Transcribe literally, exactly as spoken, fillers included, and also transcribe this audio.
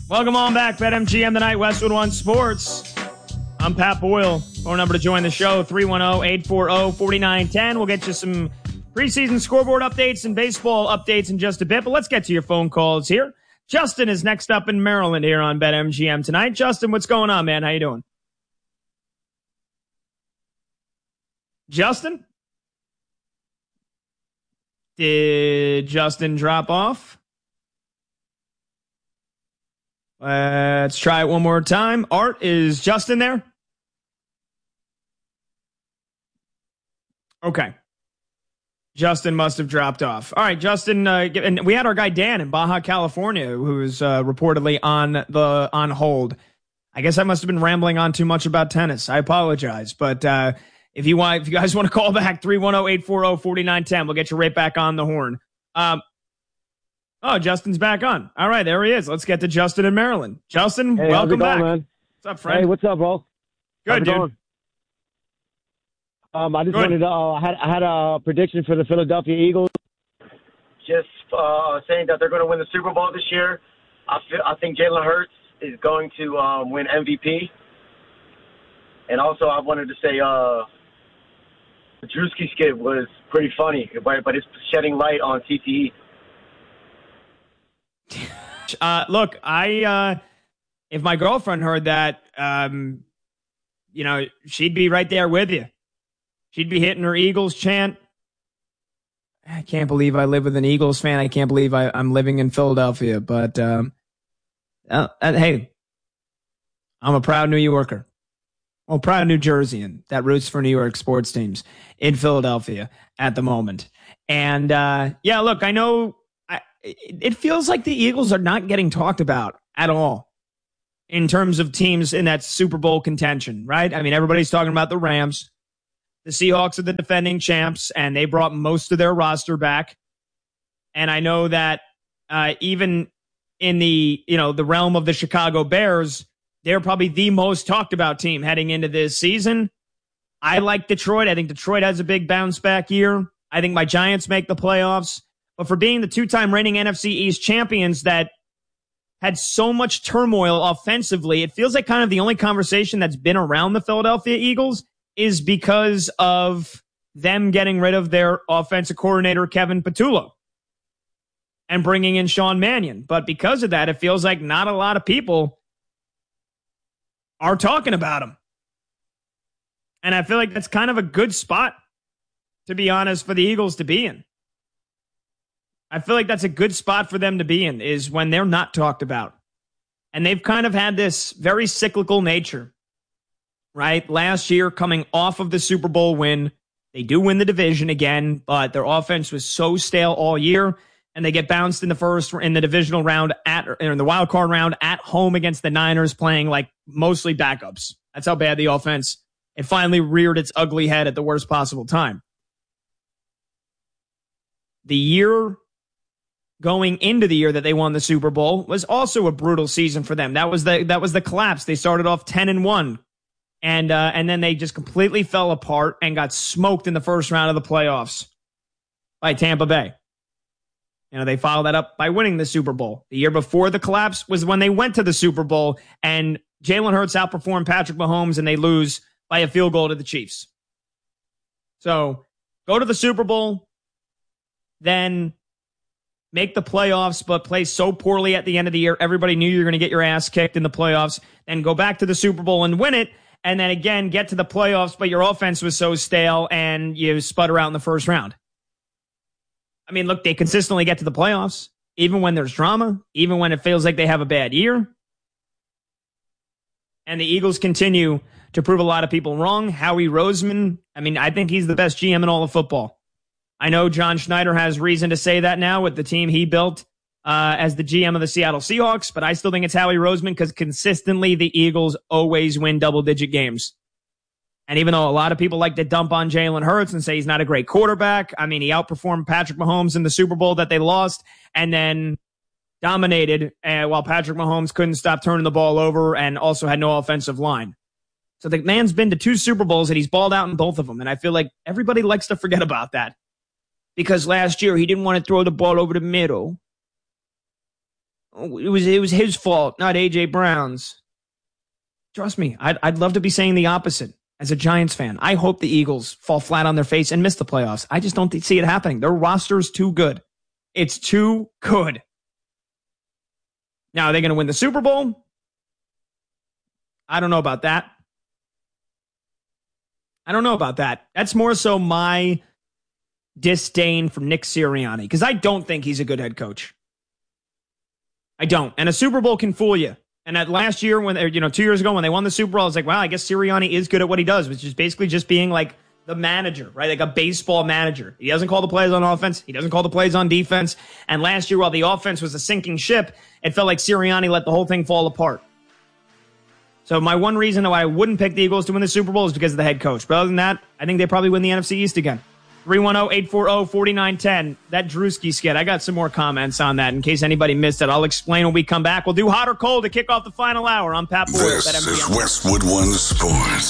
Welcome on back, BetMGM tonight, Westwood One Sports. I'm Pat Boyle. Phone number to join the show, three one zero, eight four zero, four nine one zero. We'll get you some preseason scoreboard updates and baseball updates in just a bit, but let's get to your phone calls here. Justin is next up in Maryland here on BetMGM tonight. Justin, what's going on, man? How you doing? Justin? Did Justin drop off? Let's try it one more time. Art, is Justin there? Okay. Justin must have dropped off. All right, Justin, uh, and we had our guy Dan in Baja California, who's uh, reportedly on the on hold. I guess I must have been rambling on too much about tennis. I apologize, but uh, if you want, if you guys want to call back, three one zero, eight four zero, four nine one zero, we'll get you right back on the horn. Um, oh, Justin's back on. All right, there he is. Let's get to Justin in Maryland. Justin, hey, welcome going, back. Man? What's up, friend? Hey, what's up, bro? Good, dude. Going? Um, I just Good. wanted to. Uh, I had I had a prediction for the Philadelphia Eagles. Just uh, saying that they're going to win the Super Bowl this year. I feel, I think Jalen Hurts is going to um, win M V P. And also, I wanted to say uh, the Drewski skit was pretty funny, but, but it's shedding light on C T E. Uh, look, I uh, if my girlfriend heard that, um, you know, she'd be right there with you. She'd be hitting her Eagles chant. I can't believe I live with an Eagles fan. I can't believe I, I'm living in Philadelphia. But um, uh, uh, hey, I'm a proud New Yorker. Well, proud New Jerseyan that roots for New York sports teams in Philadelphia at the moment. And uh, yeah, look, I know I, it feels like the Eagles are not getting talked about at all in terms of teams in that Super Bowl contention, right? I mean, everybody's talking about the Rams. The Seahawks are the defending champs, and they brought most of their roster back. And I know that uh, even in the, you know, the realm of the Chicago Bears, they're probably the most talked about team heading into this season. I like Detroit. I think Detroit has a big bounce back year. I think my Giants make the playoffs. But for being the two-time reigning N F C East champions that had so much turmoil offensively, it feels like kind of the only conversation that's been around the Philadelphia Eagles is because of them getting rid of their offensive coordinator, Kevin Patullo, and bringing in Sean Mannion. But because of that, it feels like not a lot of people are talking about him. And I feel like that's kind of a good spot, to be honest, for the Eagles to be in. I feel like that's a good spot for them to be in, is when they're not talked about. And they've kind of had this very cyclical nature. Right? Last year, coming off of the Super Bowl win, they do win the division again, but their offense was so stale all year, and they get bounced in the first, in the divisional round at, or in the wild card round at home against the Niners, playing like mostly backups. That's how bad the offense, it finally reared its ugly head at the worst possible time. The year going into the year that they won the Super Bowl was also a brutal season for them. That was the, that was the collapse. They started off ten and one. And uh, and then they just completely fell apart and got smoked in the first round of the playoffs by Tampa Bay. You know, they followed that up by winning the Super Bowl. The year before the collapse was when they went to the Super Bowl and Jalen Hurts outperformed Patrick Mahomes and they lose by a field goal to the Chiefs. So go to the Super Bowl, then make the playoffs, but play so poorly at the end of the year. Everybody knew you were going to get your ass kicked in the playoffs, and go back to the Super Bowl and win it. And then again, get to the playoffs, but your offense was so stale and you sputter out in the first round. I mean, look, they consistently get to the playoffs, even when there's drama, even when it feels like they have a bad year. And the Eagles continue to prove a lot of people wrong. Howie Roseman, I mean, I think he's the best G M in all of football. I know John Schneider has reason to say that now with the team he built Uh, as the G M of the Seattle Seahawks, but I still think it's Howie Roseman because consistently the Eagles always win double-digit games. And even though a lot of people like to dump on Jalen Hurts and say he's not a great quarterback, I mean, he outperformed Patrick Mahomes in the Super Bowl that they lost and then dominated uh, while Patrick Mahomes couldn't stop turning the ball over and also had no offensive line. So the man's been to two Super Bowls and he's balled out in both of them, and I feel like everybody likes to forget about that because last year he didn't want to throw the ball over the middle. it was it was his fault, not A J Brown's. Trust me, I'd, I'd love to be saying the opposite as a Giants fan. I hope the Eagles fall flat on their face and miss the playoffs. I just don't see it happening. Their roster's too good. It's too good. Now, are they going to win the Super Bowl? I don't know about that. I don't know about that. That's more so my disdain for Nick Sirianni, because I don't think he's a good head coach. I don't. And a Super Bowl can fool you. And that last year, when you know, two years ago when they won the Super Bowl, I was like, wow, I guess Sirianni is good at what he does, which is basically just being like the manager, right? Like a baseball manager. He doesn't call the plays on offense. He doesn't call the plays on defense. And last year, while the offense was a sinking ship, it felt like Sirianni let the whole thing fall apart. So my one reason why I wouldn't pick the Eagles to win the Super Bowl is because of the head coach. But other than that, I think they probably win the N F C East again. three one zero, eight four zero, four nine one zero. That Drewski skit, I got some more comments on that in case anybody missed it. I'll explain when we come back. We'll do hot or cold to kick off the final hour. I'm Pat Boyd. This is Westwood One Sports.